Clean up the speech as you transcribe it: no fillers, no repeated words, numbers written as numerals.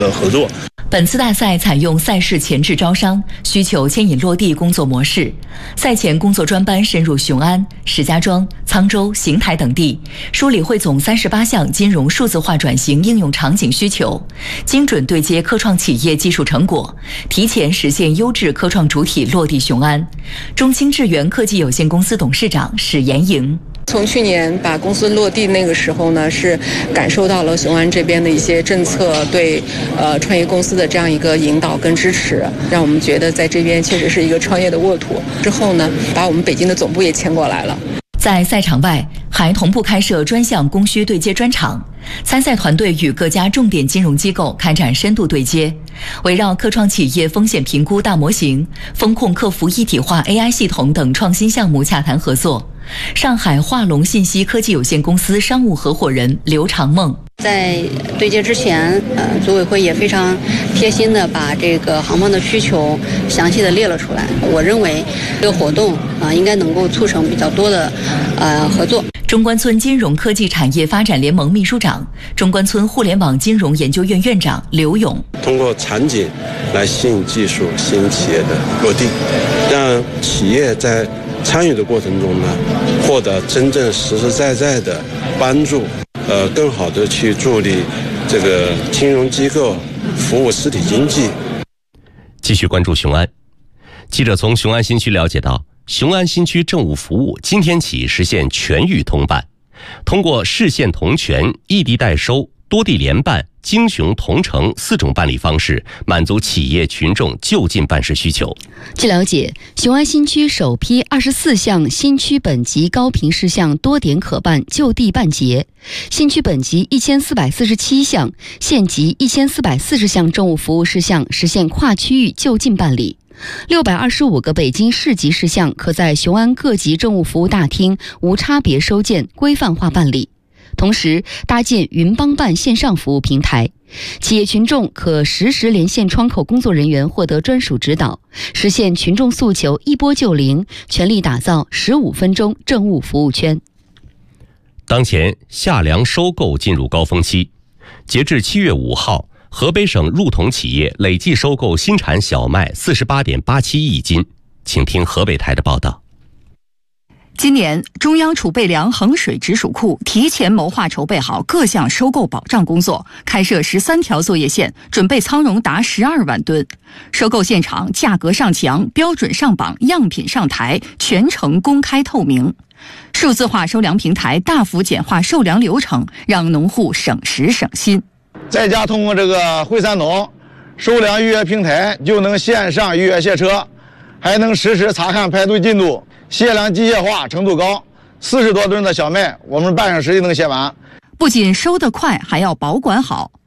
合作。 本次大赛采用赛事前置招商、需求牵引落地工作模式，赛前工作专班深入雄安、石家庄、沧州、邢台等地，梳理汇总38项金融数字化转型应用场景需求，精准对接科创企业技术成果，提前实现优质科创主体落地雄安。中青智源科技有限公司董事长史延莹。 从去年把公司落地那个时候呢，是感受到了雄安这边的一些政策对创业公司的这样一个引导跟支持，让我们觉得在这边确实是一个创业的沃土。之后呢，把我们北京的总部也迁过来了。 在赛场外，还同步开设专项供需对接专场，参赛团队与各家重点金融机构开展深度对接，围绕科创企业风险评估大模型、风控客服一体化 AI 系统等创新项目洽谈合作。上海华龙信息科技有限公司商务合伙人刘长梦。 在对接之前，组委会也非常贴心的把这个行方的需求详细的列了出来。我认为这个活动应该能够促成比较多的合作。 中关村金融科技产业发展联盟秘书长、中关村互联网金融研究院院长刘勇， 通过场景来吸引技术、吸引企业的落地，让企业在参与的过程中呢，获得真正实实在在的帮助，更好的去助力这个金融机构服务实体经济。 继续关注雄安，记者从雄安新区了解到，雄安新区政务服务今天起实现全域通办，通过市县同权、异地代收、多地联办、京雄同城4种办理方式，满足企业群众就近办事需求。 据了解，雄安新区首批24项新区本级高频事项多点可办就地办结，新区本级1447项，县级1440项政务服务事项实现跨区域就近办理。625个北京市级事项可在雄安各级政务服务大厅无差别收件规范化办理。同时搭建云帮办线上服务平台，企业群众可实时连线窗口工作人员获得专属指导，实现群众诉求一拨就灵，全力打造15分钟政务服务圈。 当前夏粮收购进入高峰期，截至7月5号，河北省入统企业累计收购新产小麦48.87亿斤。请听河北台的报道。 今年，中央储备粮衡水直属库提前谋划筹备好各项收购保障工作，开设13条作业线，准备仓容达12万吨。收购现场价格上墙，标准上榜，样品上台，全程公开透明。数字化收粮平台大幅简化售粮流程，让农户省时省心。 在家通过这个惠山农收粮预约平台，就能线上预约卸车，还能实时查看排队进度。卸粮机械化程度高，40多吨的小麦，我们半小时就能卸完。 不仅收得快，还要保管好。